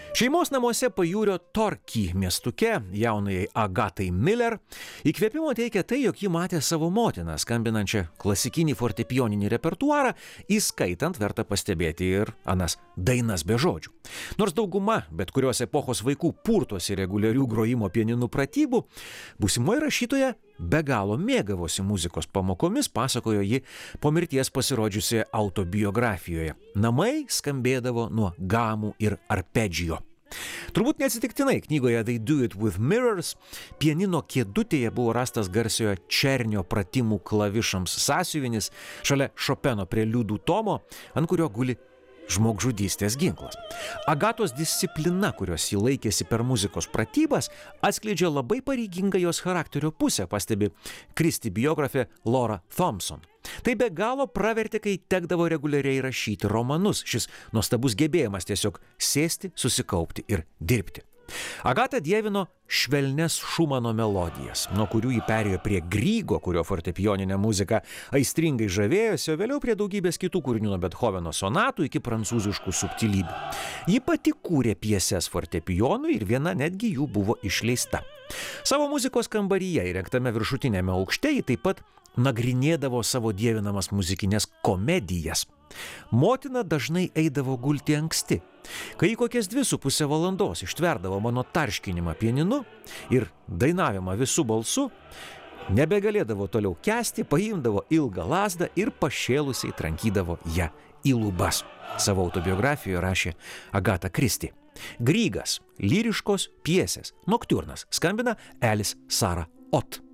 Šeimos namuose pajūrio Torquay miestuke jaunajai Agatai Miller įkvėpimo teikia tai, jog ji matė savo motiną skambinančią klasikinį fortepijoninį repertuarą, įskaitant, verta pastebėti, ir anas dainas be žodžių. Nors dauguma bet kurios epochos vaikų purtosi reguliarių grojimo pianinu pratybų, būsimoji rašytoja be galo mėgavosi muzikos pamokomis, pasakojo ji po mirties pasirodžiusioje autobiografijoje. Namai skambėdavo nuo gamų ir arpedžio. Turbūt neatsitiktinai knygoje They Do It With Mirrors pianino kėdutėje buvo rastas garsiojo Černio pratimų klavišams sąsiuvinis šalia Šopeno preliudų tomo, ant kurio guli žmogžudystės ginklas. Agatos disciplina, kurios ji laikėsi per muzikos pratybas, atskleidžia labai pareigingą jos charakterio pusę, pastebi Kristi biografė Laura Thompson. Tai be galo pravertė, kai tekdavo reguliariai rašyti romanus. Šis nuostabus gebėjimas tiesiog sėsti, susikaupti ir dirbti. Agata dievino švelnes Šumano melodijas, nuo kurių ji perėjo prie Grygo, kurio fortepijoninė muzika aistringai žavėjosi, o vėliau prie daugybės kitų kūrinių nuo Bethoveno sonatų iki prancūziškų subtilybių. Ji pati kūrė pjeses fortepijonui ir viena netgi jų buvo išleista. Savo muzikos kambaryje įrengtame viršutinėme aukšte ji taip pat nagrinėdavo savo dievinamas muzikinės komedijas. Motina dažnai eidavo gulti anksti. Kai kokias 2,5 valandos ištverdavo mano tarškinimą pianinu ir dainavimą visų balsų, nebegalėdavo toliau kęsti, paimdavo ilgą lazdą ir pašėlusiai trankydavo ją į lubas. Savo autobiografijoje rašė Agata Kristi. Grygas, lyriškos pjesės, noktiurnas, skambina Alice Sara Ott.